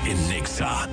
en Nexa.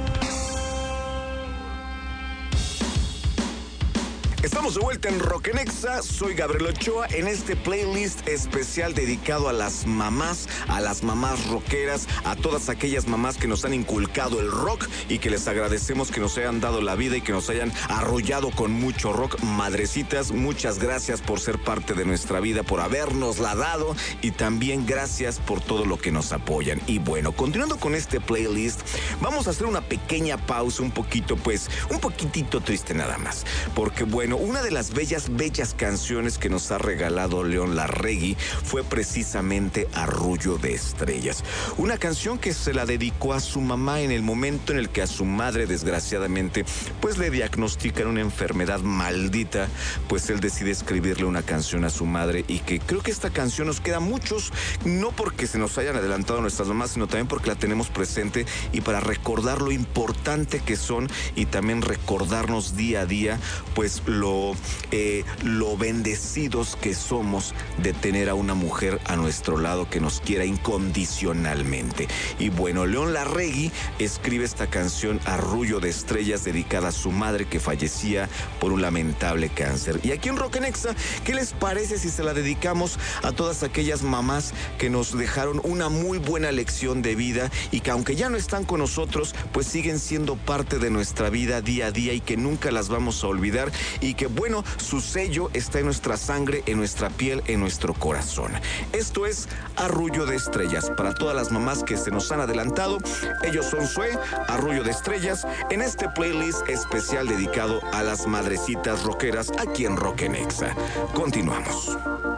Estamos de vuelta en Rock en Exa, soy Gabriel Ochoa en este playlist especial dedicado a las mamás rockeras, a todas aquellas mamás que nos han inculcado el rock y que les agradecemos que nos hayan dado la vida y que nos hayan arrollado con mucho rock. Madrecitas, muchas gracias por ser parte de nuestra vida, por habernosla dado y también gracias por todo lo que nos apoyan. Y bueno, continuando con este playlist, vamos a hacer una pequeña pausa, un poquitito triste nada más, porque bueno, una de las bellas canciones que nos ha regalado León Larregui fue precisamente Arrullo de Estrellas. Una canción que se la dedicó a su mamá en el momento en el que a su madre, desgraciadamente, pues le diagnostican una enfermedad maldita, pues él decide escribirle una canción a su madre y que creo que esta canción nos queda a muchos, no porque se nos hayan adelantado nuestras mamás, sino también porque la tenemos presente y para recordar lo importante que son y también recordarnos día a día, pues lo bendecidos que somos de tener a una mujer a nuestro lado que nos quiera incondicionalmente. Y bueno, León Larregui escribe esta canción Arrullo de Estrellas dedicada a su madre que fallecía por un lamentable cáncer. Y aquí en Rock en Exa, ¿qué les parece si se la dedicamos a todas aquellas mamás que nos dejaron una muy buena lección de vida y que aunque ya no están con nosotros, pues siguen siendo parte de nuestra vida día a día y que nunca las vamos a olvidar y que bueno, su sello está en nuestra sangre, en nuestra piel, en nuestro corazón. Esto es Arrullo de Estrellas. Para todas las mamás que se nos han adelantado, ellos son Sue, Arrullo de Estrellas, en este playlist especial dedicado a las madrecitas rockeras aquí en Rock en Exa. Continuamos.